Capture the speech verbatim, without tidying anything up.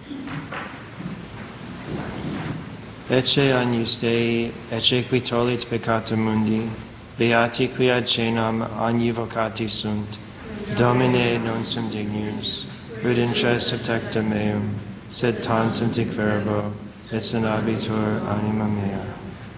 Ecce agnus Dei, ecce qui tollit peccata mundi, beati qui ad cenam agnivocati sunt, Domine non sum dignus, ut intres tecta meum, sed tantum dic verbo, et sanabitur anima mea.